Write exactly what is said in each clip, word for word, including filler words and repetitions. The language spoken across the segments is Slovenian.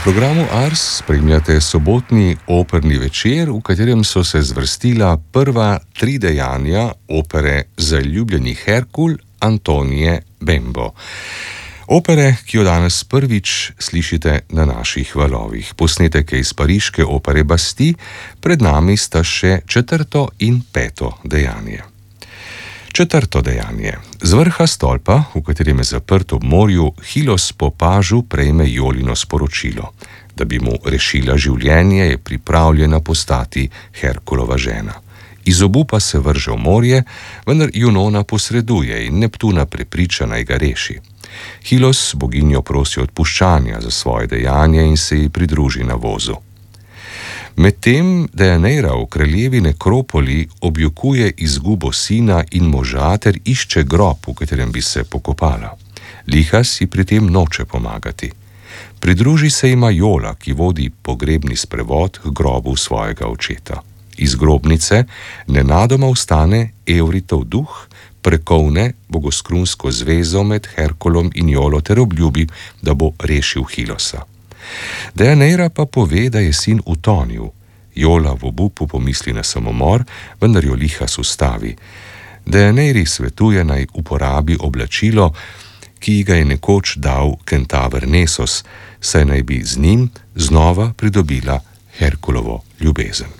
programu Ars spremljate sobotni operni večer, v katerem so se zvrstila prva tri dejanja opere Zaljubljeni Herkul Antonije Bembo. Opere, ki jo danes prvič slišite na naših valovih. Posnetek iz pariške opere Bastille, pred nami sta še četrto in peto dejanje. Četrto dejanje. Z vrha stolpa, v katerem je zaprt ob morju, Hilos po pažu prejme Jolino sporočilo. Da bi mu rešila življenje, je pripravljena postati Herkulova žena. Iz obupa se vrže v morje, vendar Junona posreduje in Neptuna prepriča, naj ga reši. Hilos boginjo prosi odpuščanja za svoje dejanje in se ji pridruži na vozu. Medtem Deianeira v kraljevi nekropoli objokuje izgubo sina in moža ter išče grob, v katerem bi se pokopala. Lichas ji pri tem noče pomagati. Pridruži se ima Jola, ki vodi pogrebni sprevod k grobu svojega očeta. Iz grobnice nenadoma vstane Euritov duh, prekovne bogoskrunsko zvezo med Herkulom in Jolo ter obljubi, da bo rešil Hilosa. Deianeira pa pove, da je sin utonil. Jola v obupu pomisli na samomor, vendar jo Lichas ustavi. Deianeiri svetuje, naj uporabi oblačilo, ki ga je nekoč dal kentaver Nesos, saj naj bi z njim znova pridobila Herkulovo ljubezen.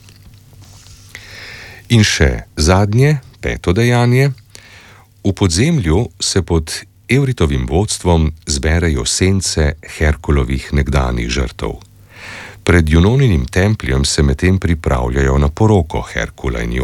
In še zadnje, peto dejanje. V podzemlju se pod Euritovim vodstvom zberejo sence Herkulovih nekdanjih žrtev. Pred Junoninim templjem se medtem pripravljajo na poroko Herkula in